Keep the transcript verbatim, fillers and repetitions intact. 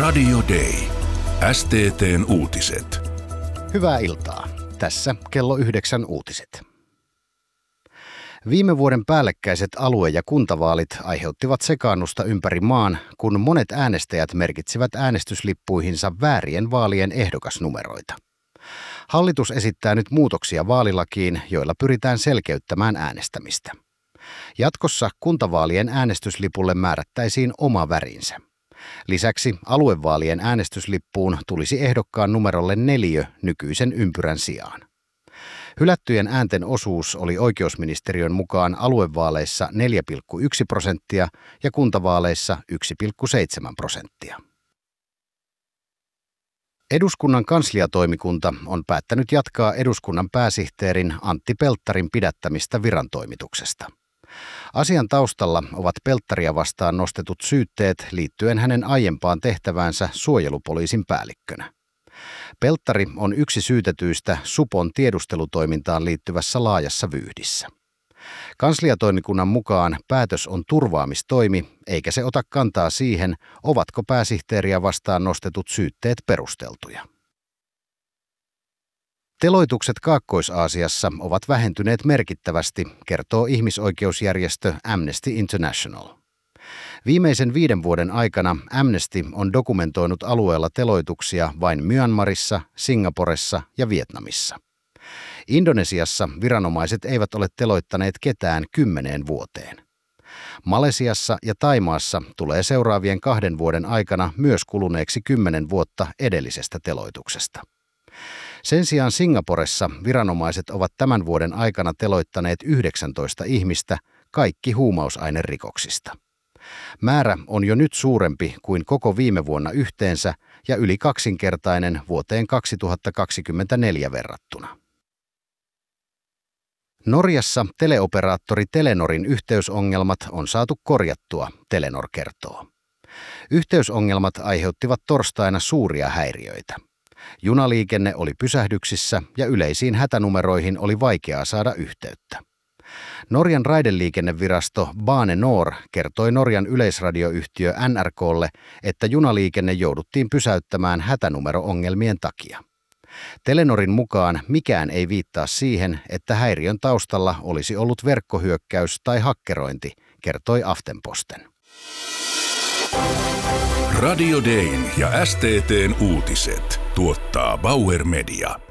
Radio Day. S T T:n uutiset. Hyvää iltaa. Tässä kello yhdeksän uutiset. Viime vuoden päällekkäiset alue- ja kuntavaalit aiheuttivat sekaannusta ympäri maan, kun monet äänestäjät merkitsivät äänestyslippuihinsa väärien vaalien ehdokasnumeroita. Hallitus esittää nyt muutoksia vaalilakiin, joilla pyritään selkeyttämään äänestämistä. Jatkossa kuntavaalien äänestyslipulle määrättäisiin oma värinsä. Lisäksi aluevaalien äänestyslippuun tulisi ehdokkaan numerolle neliö nykyisen ympyrän sijaan. Hylättyjen äänten osuus oli oikeusministeriön mukaan aluevaaleissa neljä pilkku yksi prosenttia ja kuntavaaleissa yksi pilkku seitsemän prosenttia. Eduskunnan kansliatoimikunta on päättänyt jatkaa eduskunnan pääsihteerin Antti Pelttarin pidättämistä virantoimituksesta. Asian taustalla ovat Pelttaria vastaan nostetut syytteet liittyen hänen aiempaan tehtäväänsä suojelupoliisin päällikkönä. Pelttari on yksi syytetyistä Supon tiedustelutoimintaan liittyvässä laajassa vyyhdissä. Kansliatoimikunnan mukaan päätös on turvaamistoimi, eikä se ota kantaa siihen, ovatko pääsihteeriä vastaan nostetut syytteet perusteltuja. Teloitukset Kaakkois-Aasiassa ovat vähentyneet merkittävästi, kertoo ihmisoikeusjärjestö Amnesty International. Viimeisen viiden vuoden aikana Amnesty on dokumentoinut alueella teloituksia vain Myanmarissa, Singaporessa ja Vietnamissa. Indonesiassa viranomaiset eivät ole teloittaneet ketään kymmeneen vuoteen. Malesiassa ja Thaimaassa tulee seuraavien kahden vuoden aikana myös kuluneeksi kymmenen vuotta edellisestä teloituksesta. Sen sijaan Singaporessa viranomaiset ovat tämän vuoden aikana teloittaneet yhdeksäntoista ihmistä, kaikki huumausainerikoksista. Määrä on jo nyt suurempi kuin koko viime vuonna yhteensä ja yli kaksinkertainen vuoteen kaksituhattakaksikymmentäneljä verrattuna. Norjassa teleoperaattori Telenorin yhteysongelmat on saatu korjattua, Telenor kertoo. Yhteysongelmat aiheuttivat torstaina suuria häiriöitä. Junaliikenne oli pysähdyksissä ja yleisiin hätänumeroihin oli vaikeaa saada yhteyttä. Norjan raideliikennevirasto Bane Nor kertoi Norjan yleisradioyhtiö N R K:lle, että junaliikenne jouduttiin pysäyttämään hätänumero-ongelmien takia. Telenorin mukaan mikään ei viittaa siihen, että häiriön taustalla olisi ollut verkkohyökkäys tai hakkerointi, kertoi Aftenposten. Radio Dayn ja S T T:n uutiset tuottaa Bauer Media.